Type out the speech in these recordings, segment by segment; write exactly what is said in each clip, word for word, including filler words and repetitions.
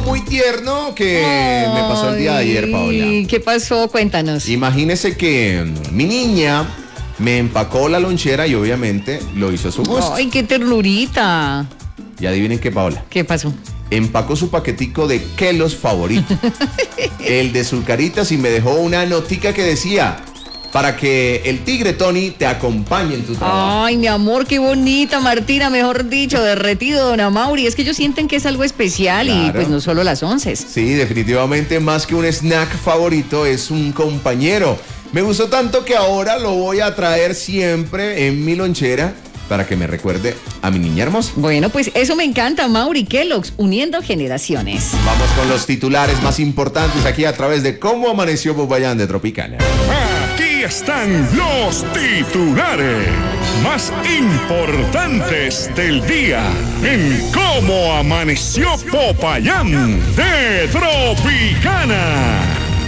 muy tierno que Ay, me pasó el día de ayer, Paola. ¿Qué pasó? Cuéntanos. Imagínese que mi niña me empacó la lonchera y obviamente lo hizo a su gusto. Ay, qué ternurita. Y adivinen qué, Paola. ¿Qué pasó? Empacó su paquetico de Kelos favorito. El de Sulcaritas, y me dejó una notica que decía: para que el tigre Tony te acompañe en tu trabajo. Ay, mi amor, qué bonita, Martina, mejor dicho, derretido, don Amaury. Es que ellos sienten que es algo especial, claro. Y pues no solo las once. Sí, definitivamente más que un snack favorito, es un compañero. Me gustó tanto que ahora lo voy a traer siempre en mi lonchera para que me recuerde a mi niña hermosa. Bueno, pues eso me encanta, Mauri. Kellogg's, uniendo generaciones. Vamos con los titulares más importantes aquí a través de Cómo Amaneció Popayán de Tropicana. Aquí están los titulares más importantes del día en Cómo Amaneció Popayán de Tropicana.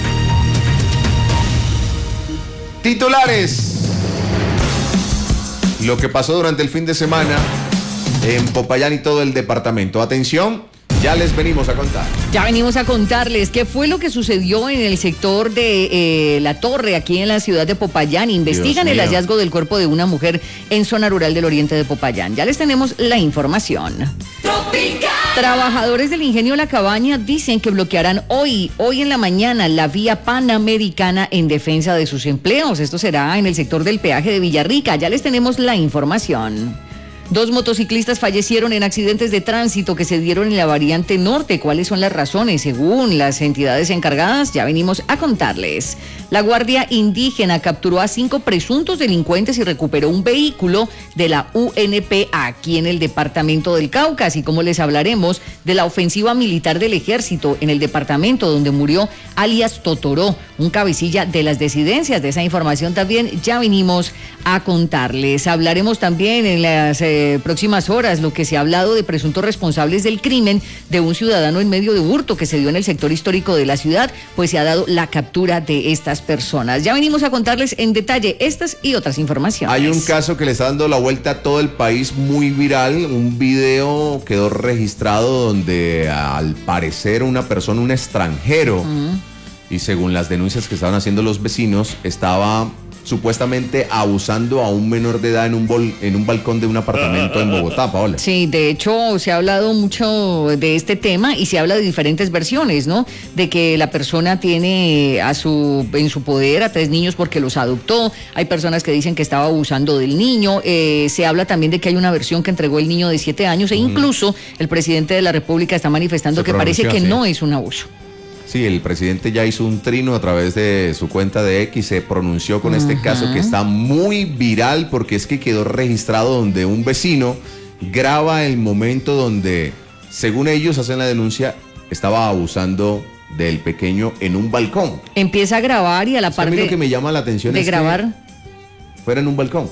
Titulares. Lo que pasó durante el fin de semana en Popayán y todo el departamento. Atención, ya les venimos a contar. Ya venimos a contarles qué fue lo que sucedió en el sector de eh, La Torre, aquí en la ciudad de Popayán. Investigan el hallazgo del cuerpo de una mujer en zona rural del oriente de Popayán. Ya les tenemos la información. ¡Tropical! Trabajadores del ingenio La Cabaña dicen que bloquearán hoy, hoy en la mañana, la vía panamericana en defensa de sus empleos. Esto será en el sector del peaje de Villarrica. Ya les tenemos la información. Dos motociclistas fallecieron en accidentes de tránsito que se dieron en la variante norte. ¿Cuáles son las razones? Según las entidades encargadas, ya venimos a contarles. La Guardia Indígena capturó a cinco presuntos delincuentes y recuperó un vehículo de la U N P aquí en el departamento del Cauca, así como les hablaremos de la ofensiva militar del ejército en el departamento donde murió alias Totoró, un cabecilla de las disidencias. De esa información también ya venimos a contarles. Hablaremos también en las eh, próximas horas lo que se ha hablado de presuntos responsables del crimen de un ciudadano en medio de hurto que se dio en el sector histórico de la ciudad, pues se ha dado la captura de estas personas. Ya venimos a contarles en detalle estas y otras informaciones. Hay un caso que le está dando la vuelta a todo el país, muy viral. Un video quedó registrado donde al parecer una persona, un extranjero, uh-huh. y según las denuncias que estaban haciendo los vecinos, estaba supuestamente abusando a un menor de edad en un bol, en un balcón de un apartamento en Bogotá, Paola. Sí, de hecho se ha hablado mucho de este tema y se habla de diferentes versiones, ¿no? De que la persona tiene a su en su poder a tres niños porque los adoptó. Hay personas que dicen que estaba abusando del niño. Eh, se habla también de que hay una versión que entregó el niño de siete años e incluso uh-huh. el presidente de la República está manifestando se que parece que sí. no es un abuso. Sí, el presidente ya hizo un trino a través de su cuenta de X, se pronunció con uh-huh. este caso que está muy viral porque es que quedó registrado donde un vecino graba el momento donde, según ellos hacen la denuncia, estaba abusando del pequeño en un balcón. Empieza a grabar y a la o sea, parte a mí lo que me llama la atención de es grabar que fuera en un balcón.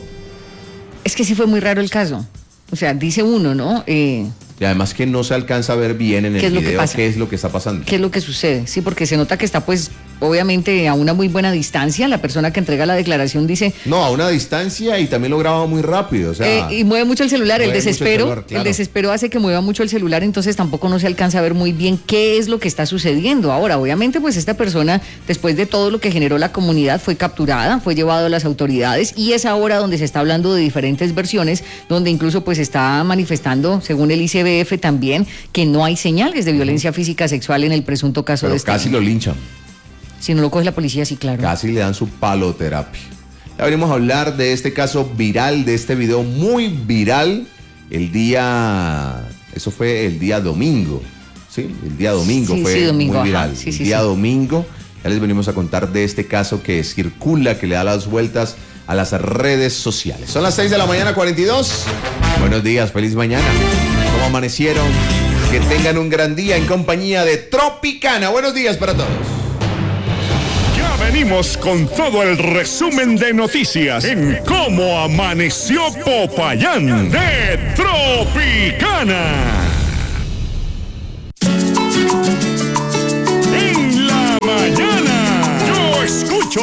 Es que sí fue muy raro el caso. O sea, dice uno, ¿no? Eh... Y además que no se alcanza a ver bien en el ¿Qué video qué es lo que está pasando. ¿Qué es lo que sucede? Sí, porque se nota que está pues obviamente a una muy buena distancia. La persona que entrega la declaración dice... No, a una distancia y también lo graba muy rápido. O sea, eh, y mueve mucho el celular. El desespero, el, celular, claro. el desespero hace que mueva mucho el celular, entonces tampoco no se alcanza a ver muy bien qué es lo que está sucediendo. Ahora, obviamente, pues esta persona, después de todo lo que generó la comunidad, fue capturada, fue llevado a las autoridades y es ahora donde se está hablando de diferentes versiones, donde incluso pues está manifestando, según el I C B F también, que no hay señales de violencia física sexual en el presunto caso Pero de este casi niño. Lo linchan. Si no lo coge la policía, sí, claro. Casi le dan su paloterapia. Ya venimos a hablar de este caso viral, de este video muy viral, el día, eso fue el día domingo, ¿sí? El día domingo sí, fue sí, domingo, muy viral. Sí, el sí, día sí. domingo, ya les venimos a contar de este caso que circula, que le da las vueltas a las redes sociales. Son las seis de la mañana, cuarenta y dos. Buenos días, feliz mañana. ¿Cómo amanecieron? Que tengan un gran día en compañía de Tropicana. Buenos días para todos. Venimos con todo el resumen de noticias en Cómo Amaneció Popayán de Tropicana. En la mañana.